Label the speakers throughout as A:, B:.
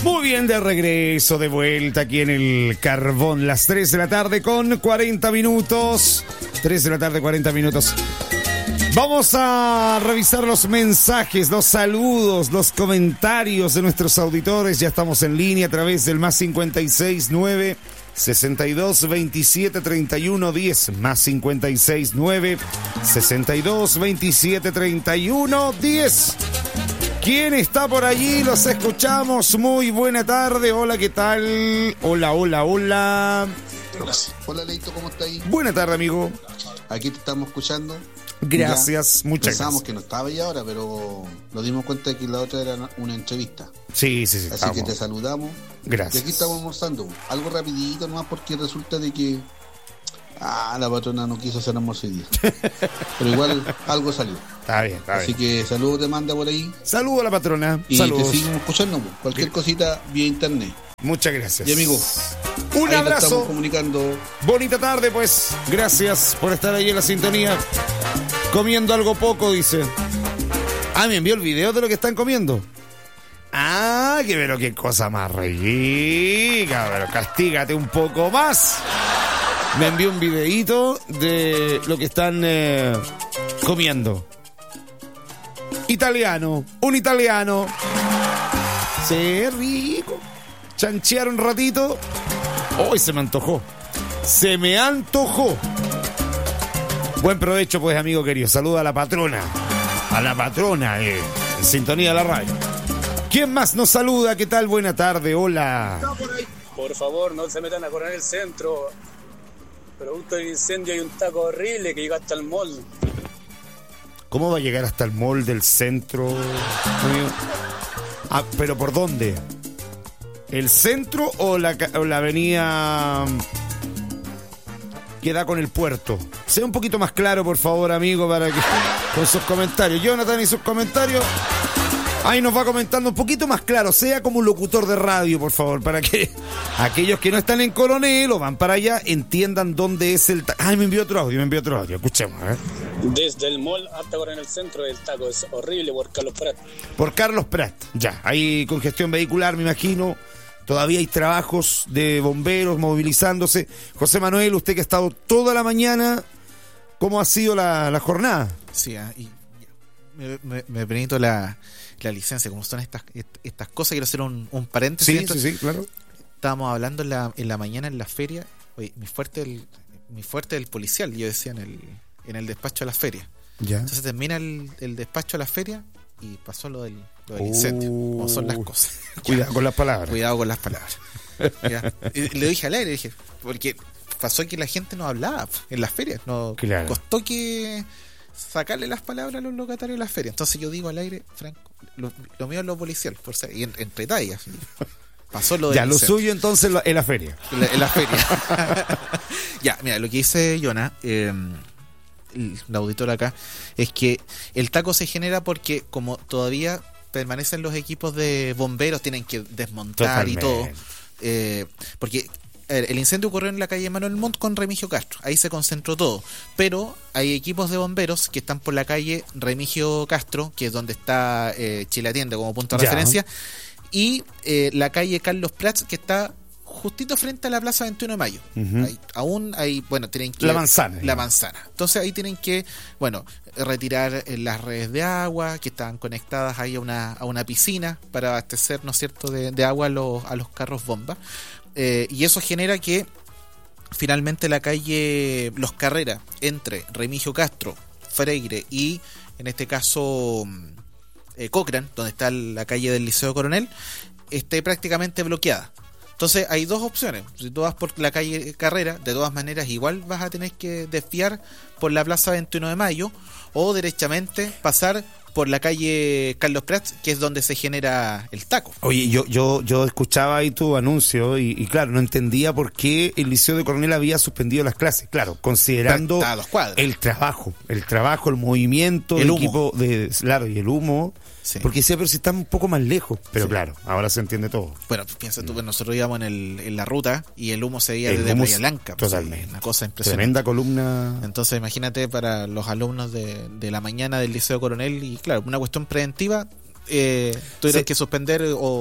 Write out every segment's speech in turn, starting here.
A: Muy bien, de regreso, de vuelta aquí en el Carbón, las 3 de la tarde con 40 minutos. 3 de la tarde, 40 minutos. Vamos a revisar los mensajes, los saludos, los comentarios de nuestros auditores. Ya estamos en línea a través del más 569 62 27 31 10, más 569 62 27 31 10. ¿Quién está por allí? Los escuchamos. Muy buena tarde. Hola, ¿qué tal? Hola, hola, hola.
B: Hola, Leito, ¿cómo está ahí?
A: Buena tarde, amigo.
B: Aquí te estamos escuchando.
A: Gracias,
B: Ya
A: muchas
B: pensábamos
A: gracias.
B: que no estaba ahí ahora, pero nos dimos cuenta de que la otra era una entrevista.
A: Sí.
B: Así
A: Estamos.
B: que te saludamos.
A: Gracias.
B: Y aquí estamos almorzando. Algo rapidito nomás porque resulta de que la patrona no quiso hacer almuerzo hoy día. Pero igual algo salió.
A: Está bien, está
B: Así
A: bien.
B: que saludos te manda por ahí.
A: Saludo a la patrona.
B: Y
A: Saludos.
B: te seguimos escuchando. Cualquier cosita vía internet.
A: Muchas gracias.
B: Y amigo,
A: un
B: ahí nos
A: abrazo.
B: estamos comunicando.
A: Bonita tarde, pues. Gracias por estar ahí en la sintonía. Comiendo algo poco, dice. Me envió el video de lo que están comiendo. Pero qué cosa más rica. Pero castígate un poco más. Me envió un videíto de lo que están comiendo. Un italiano. Sí, rico. Chanchear un ratito. Hoy se me antojó. Buen provecho, pues, amigo querido. Saluda a la patrona. En sintonía de la radio. ¿Quién más nos saluda? ¿Qué tal? Buena tarde. Hola.
C: Por favor, no se metan a Coronel Centro. Producto del incendio hay un taco horrible que llega hasta el mall.
A: ¿Cómo va a llegar hasta el mall del centro, amigo? ¿Pero por dónde? ¿El centro o la avenida que da con el puerto? Sea un poquito más claro, por favor, amigo, para que con sus comentarios. Jonathan y sus comentarios. Ahí nos va comentando un poquito más claro, sea como un locutor de radio, por favor, para que aquellos que no están en Coronel o van para allá entiendan dónde es el taco. Me envió otro audio, escuchemos,
C: Desde el mall hasta Coronel Centro el taco es horrible por Carlos Prat.
A: Por Carlos Prat, ya, hay congestión vehicular, me imagino. Todavía hay trabajos de bomberos movilizándose. José Manuel, usted que ha estado toda la mañana, ¿cómo ha sido la jornada?
D: Sí, y me permito la licencia, como son estas cosas, quiero hacer un paréntesis.
A: Sí, claro.
D: Estábamos hablando en la mañana en la feria. Oye, mi fuerte el policial, yo decía en el despacho de la feria.
A: Ya.
D: Entonces termina el despacho de la feria y pasó lo del incendio, como son las cosas.
A: Cuidado con las palabras.
D: Ya. Y le dije al aire, porque pasó que la gente no hablaba en las ferias,
A: Claro.
D: costó que sacarle las palabras a los locatarios de las ferias. Entonces yo digo al aire, Franco, lo mío es lo policial, por ser, y entre tallas. Pasó lo de
A: Ya, lo suyo entonces en la feria.
D: en la feria. Ya, mira, lo que dice Jonah, la auditora acá, es que el taco se genera porque como todavía permanecen los equipos de bomberos, tienen que desmontar. Totalmente. Y todo, porque el incendio ocurrió en la calle Manuel Montt con Remigio Castro, ahí se concentró todo, pero hay equipos de bomberos que están por la calle Remigio Castro, que es donde está Chile Atiende como punto de referencia, y la calle Carlos Prats, que está justito frente a la Plaza 21 de Mayo. Tienen que...
A: La manzana.
D: Entonces ahí tienen que, retirar las redes de agua que están conectadas ahí a una piscina para abastecer, ¿no es cierto?, de agua a los carros bomba. Y eso genera que finalmente la calle Los Carreras, entre Remigio Castro, Freire y, en este caso, Cochrane, donde está la calle del Liceo Coronel, esté prácticamente bloqueada. Entonces hay dos opciones. Si tú vas por la calle Carrera, de todas maneras igual vas a tener que desviar por la Plaza 21 de Mayo o derechamente pasar por la calle Carlos Prats, que es donde se genera el taco.
A: Oye, yo escuchaba ahí tu anuncio y claro, no entendía por qué el Liceo de Coronel había suspendido las clases. Claro, considerando el trabajo, el movimiento, el equipo y el humo. Sí. Porque decía, pero si estamos un poco más lejos. Pero claro, ahora se entiende todo.
D: Bueno, piensa tú que nosotros íbamos en la ruta y el humo se veía desde Playa Blanca.
A: Totalmente.
D: Una cosa impresionante.
A: Tremenda columna.
D: Entonces imagínate para los alumnos de la mañana del Liceo Coronel y claro, una cuestión preventiva, tuvieron que suspender o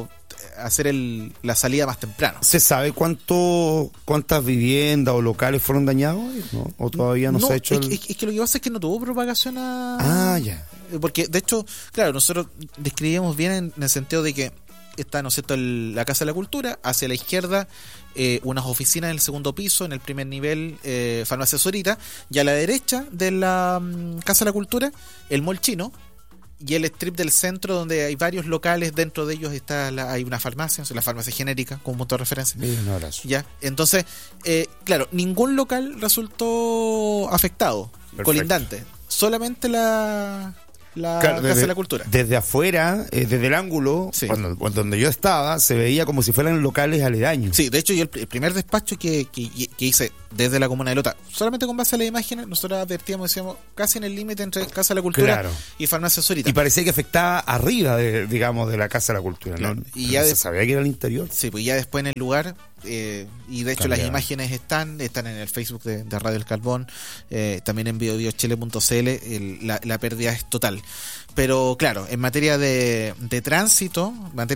D: hacer la salida más temprano.
A: ¿Se sabe cuántas viviendas o locales fueron dañados? ¿No? ¿O todavía no se ha hecho
D: es que lo que pasa es que no tuvo propagación
A: ya.
D: Porque, de hecho, claro, nosotros describíamos bien en el sentido de que está, ¿no es cierto?, la Casa de la Cultura, hacia la izquierda unas oficinas en el segundo piso, en el primer nivel farmacia Zurita, y a la derecha de la Casa de la Cultura el mall chino y el strip del centro, donde hay varios locales. Dentro de ellos hay una farmacia, la farmacia genérica como punto de referencia.
A: Un abrazo.
D: Ya, entonces, claro, ningún local resultó afectado. Perfecto. Colindante, solamente la Casa de la Cultura.
A: Desde afuera, desde el ángulo, sí, donde yo estaba, se veía como si fueran locales aledaños.
D: Sí, de hecho, yo el primer despacho que hice desde la comuna de Lota, solamente con base a las imágenes, nosotros advertíamos, decíamos, casi en el límite entre Casa de la Cultura, claro, y Farmacia Zurita.
A: Y parecía que afectaba arriba, de la Casa de la Cultura, ¿no? Y ya se sabía que era el interior.
D: Sí, pues ya después en el lugar, y de hecho las imágenes están en el Facebook de Radio El Carbón, también en biobiochile.cl. La pérdida es total. Pero claro, en materia de tránsito,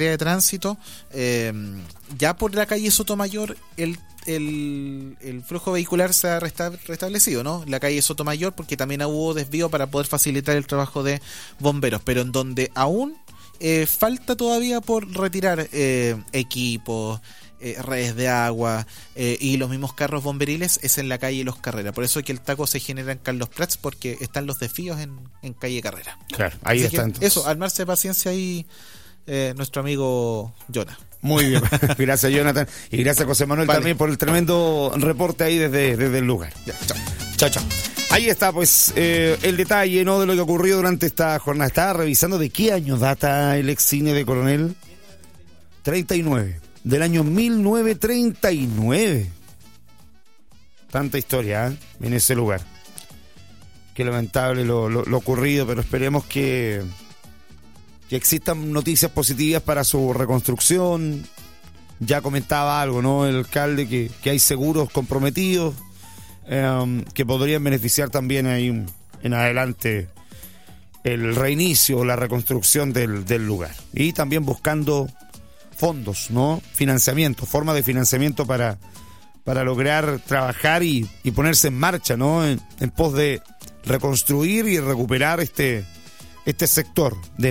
D: ya por la calle Sotomayor el flujo vehicular se ha restablecido, ¿no? La calle Sotomayor, porque también hubo desvío para poder facilitar el trabajo de bomberos, pero en donde aún falta todavía por retirar equipos, redes de agua y los mismos carros bomberiles, es en la calle Los Carreras. Por eso es que el taco se genera en Carlos Prats, porque están los desvíos en calle Carrera.
A: Claro, ahí están.
D: Eso, armarse de paciencia ahí, nuestro amigo Jonah.
A: Muy bien, gracias Jonathan y gracias José Manuel también por el tremendo reporte ahí desde el lugar.
D: Ya,
A: chao. Ahí está pues el detalle, ¿no?, de lo que ocurrió durante esta jornada. Estaba revisando de qué año data el ex cine de Coronel. 39, del año 1939. Tanta historia en ese lugar. Qué lamentable lo ocurrido, pero esperemos que existan noticias positivas para su reconstrucción. Ya comentaba algo, ¿no?, el alcalde, que hay seguros comprometidos que podrían beneficiar también ahí en adelante el reinicio o la reconstrucción del lugar. Y también buscando fondos, ¿no?, financiamiento, formas de financiamiento para lograr trabajar y ponerse en marcha, ¿no?, en pos de reconstruir y recuperar este sector. De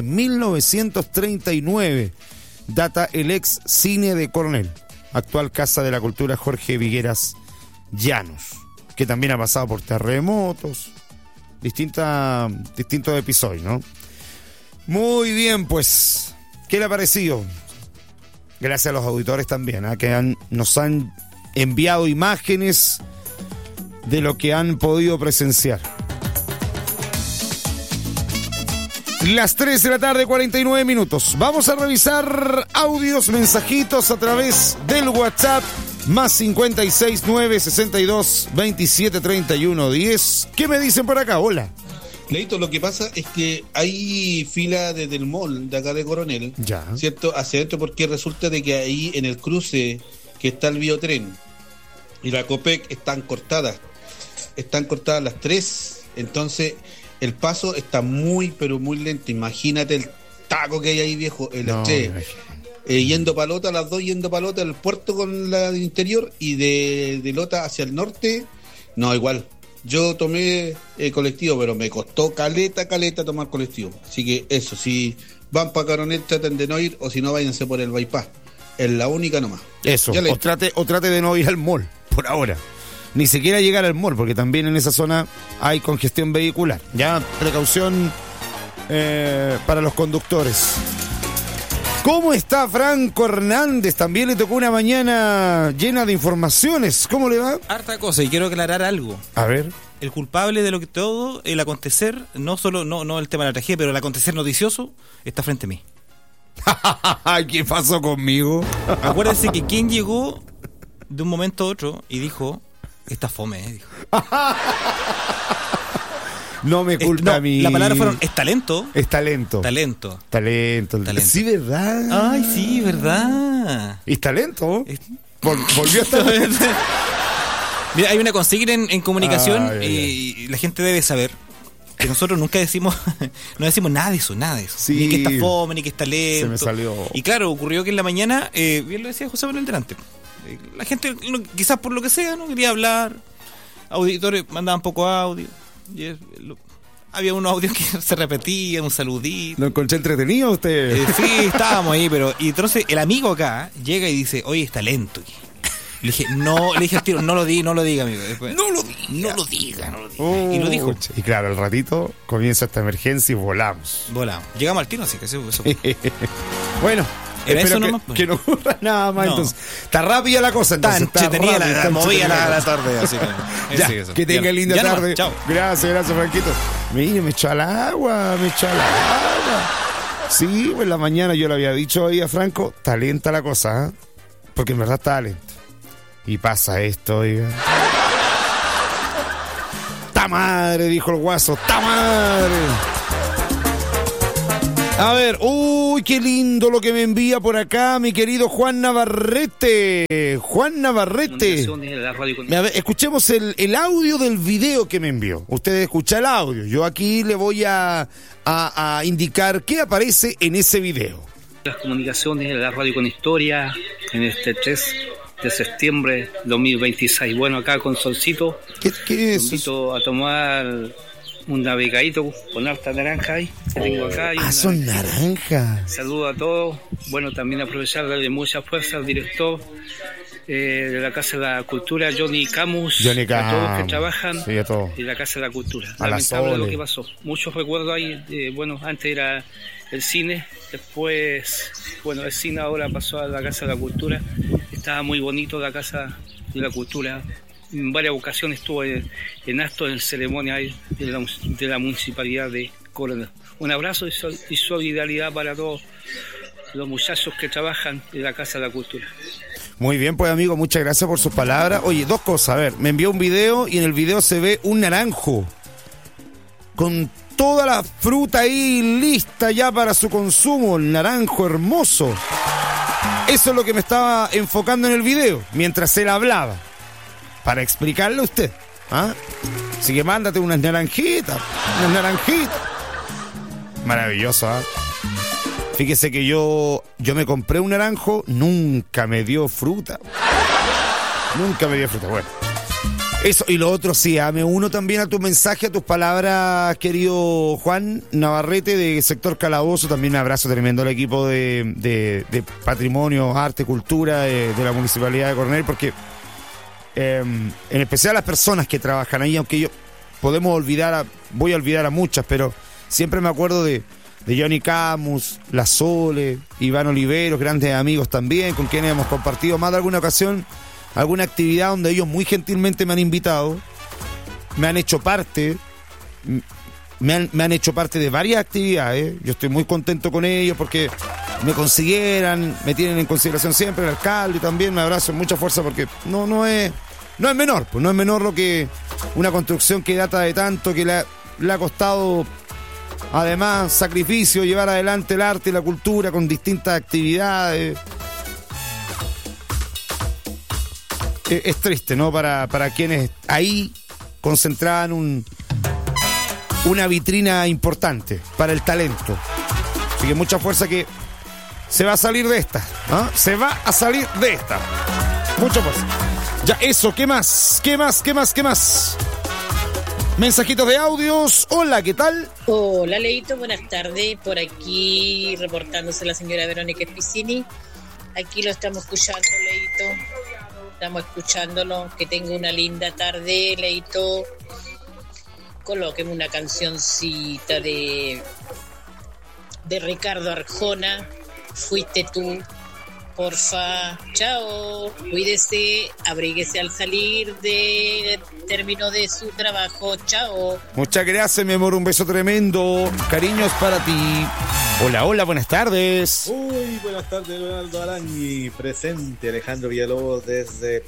A: 1939 data el ex cine de Coronel, actual Casa de la Cultura Jorge Vigueras Llanos, que también ha pasado por terremotos, distintos episodios, ¿no? Muy bien, pues, ¿qué le ha parecido? Gracias a los auditores también, que nos han enviado imágenes de lo que han podido presenciar. Las 3 de la tarde, 49 minutos. Vamos a revisar audios, mensajitos a través del WhatsApp, más 56 962 27 31 10. ¿Qué me dicen por acá? Hola.
B: Leito, lo que pasa es que hay fila desde el mall de acá de Coronel, ya, ¿cierto?, hacia adentro, porque resulta de que ahí en el cruce que está el biotren y la Copec están cortadas las tres, entonces el paso está muy, pero muy lento. Imagínate el taco que hay ahí, viejo, yendo para Lota, las dos yendo para Lota, el puerto con la del interior, y de Lota hacia el norte, no, igual. Yo tomé colectivo, pero me costó caleta tomar colectivo. Así que eso, si van para Coronel, traten de no ir, o si no, váyanse por el bypass. Es la única nomás.
A: Eso, o trate de no ir al mall, por ahora. Ni siquiera llegar al mall, porque también en esa zona hay congestión vehicular. Ya, precaución para los conductores. ¿Cómo está Franco Hernández? También le tocó una mañana llena de informaciones. ¿Cómo le va?
E: Harta cosa, y quiero aclarar algo.
A: A ver.
E: El culpable de lo que todo, el acontecer, no el tema de la tragedia, pero el acontecer noticioso, está frente a mí.
A: ¿Qué pasó conmigo?
E: Acuérdense que quien llegó de un momento a otro y dijo, está fome, dijo.
A: No me culpa a mí.
E: La palabra fueron, es talento.
A: Es talento.
E: Talento.
A: Sí, ¿verdad?
E: Ay, sí, ¿verdad?
A: ¿Es talento? Volvió a estar.
E: Mira, hay una consigna en comunicación y la gente debe saber que nosotros nunca decimos, no decimos nada de eso.
A: Sí.
E: Ni que está fome, ni que está lento.
A: Se me salió.
E: Y claro, ocurrió que en la mañana, bien lo decía José Manuel delante, la gente, quizás por lo que sea, no quería hablar, auditores mandaban poco audio, y había unos audios que se repetían, un saludito.
A: ¿Lo encontré entretenido usted?
E: Sí, estábamos ahí, pero... Y entonces el amigo acá llega y dice, oye, está lento. Le dije al tiro, no lo diga, amigo. Después, no lo diga. Y lo dijo.
A: Y claro, al ratito comienza esta emergencia y volamos.
E: Llegamos al tiro, así que eso.
A: Bueno,
E: era
A: espero
E: eso nomás.
A: que no ocurra nada más. No. Entonces, está rápida la cosa. Entonces,
E: la movía la tarde, así que...
A: Ya, eso. Que tenga linda tarde.
E: Chao.
A: Gracias, Franquito. Mire, me echó al agua. Sí, pues en la mañana yo le había dicho ahí a Franco, está lenta la cosa, ¿eh? Porque en verdad está lenta. Y pasa esto, oiga. ¡Ta madre! Dijo el guaso. ¡Ta madre! A ver, uy, qué lindo lo que me envía por acá mi querido Juan Navarrete. A ver, escuchemos el audio del video que me envió. Usted escucha el audio. Yo aquí le voy a indicar qué aparece en ese video.
F: Las comunicaciones de la radio con historia en este 3 de septiembre 2026. Bueno, acá con solcito.
A: ¿Qué es?
F: Invito a tomar un navegadito con harta naranja ahí que tengo acá.
A: Son naranjas.
F: Saludo a todos. Bueno, también aprovechar darle mucha fuerza al director de la Casa de la Cultura, Johnny Camus, a todos los que trabajan en la Casa de la Cultura. Lamentable lo que pasó. Muchos recuerdos ahí. Bueno, antes era el cine, después, bueno, el cine ahora pasó a la Casa de la Cultura. Estaba muy bonito la Casa de la Cultura. En varias ocasiones estuve en actos, en ceremonias de la Municipalidad de Coronel. Un abrazo y solidaridad para todos los muchachos que trabajan en la Casa de la Cultura.
A: Muy bien, pues amigo, muchas gracias por sus palabras. Oye, dos cosas, a ver, me envió un video y en el video se ve un naranjo con toda la fruta ahí lista ya para su consumo, el naranjo hermoso. Eso es lo que me estaba enfocando en el video, mientras él hablaba, para explicarle a usted. ¿Ah? Así que mándate unas naranjitas. Maravilloso, ¿ah? Fíjese que yo me compré un naranjo, nunca me dio fruta. Bueno, eso y lo otro sí, me uno también a tu mensaje, a tus palabras, querido Juan Navarrete de Sector Calabozo. También un abrazo tremendo al equipo de Patrimonio, Arte, Cultura de la Municipalidad de Coronel, porque en especial las personas que trabajan ahí, aunque voy a olvidar a muchas, pero siempre me acuerdo de Johnny Camus, La Sole, Iván Oliveros, grandes amigos también, con quienes hemos compartido más de alguna ocasión alguna actividad donde ellos muy gentilmente me han invitado, me han hecho parte de varias actividades. Yo estoy muy contento con ellos porque me consideran, me tienen en consideración siempre, el alcalde también, me abrazo con mucha fuerza porque no es menor, pues no es menor lo que una construcción que data de tanto, que le ha costado además sacrificio llevar adelante el arte y la cultura con distintas actividades. Es triste, ¿no? Para quienes ahí concentraban una vitrina importante para el talento. Así que mucha fuerza, que se va a salir de esta, ¿no? Se va a salir de esta. Mucha fuerza. Ya, eso, ¿qué más? Mensajitos de audios. Hola, ¿qué tal?
G: Hola, Leito, buenas tardes. Por aquí reportándose la señora Verónica Spicini. Aquí lo estamos escuchando, Leito. Estamos escuchándolo. Que tenga una linda tarde, Leito. Colóqueme una cancioncita de Ricardo Arjona. Fuiste tú. Porfa, chao, cuídese, abríguese al salir de término de su trabajo, chao.
A: Muchas gracias, mi amor, un beso tremendo, cariños para ti. Hola, buenas tardes.
H: Uy, buenas tardes, Leonardo Arañi, presente, Alejandro Villalobos desde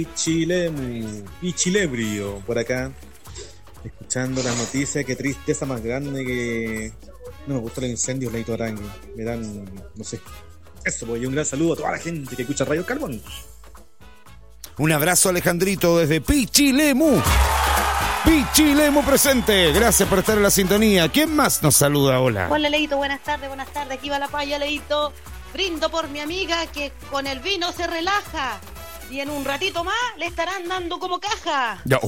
H: Pichilebrio, por acá, escuchando las noticias. Qué tristeza más grande, que no me gustan los incendios, Leito Arañi, me dan, no sé. Eso, pues, y un gran saludo a toda la gente que escucha Radio Carbón.
A: Un abrazo, Alejandrito, desde Pichilemu. Pichilemu presente. Gracias por estar en la sintonía. ¿Quién más nos saluda? Hola.
I: Hola, Leito. Buenas tardes. Aquí va la paya, Leito. Brindo por mi amiga que con el vino se relaja. Y en un ratito más le estarán dando como caja.
A: Ya,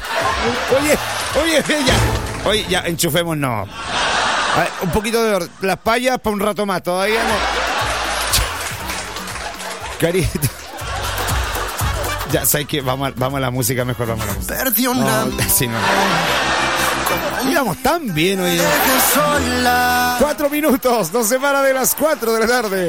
A: Oye, ya, enchufémonos. Un poquito de las payas para un rato más. Todavía no. Carito. Ya, ¿sabes qué? Vamos a la música mejor, vamos a la música.
J: Perdí una...
A: Sí, no. Íbamos tan bien hoy. 4 minutos, nos separa de las 4 de la tarde.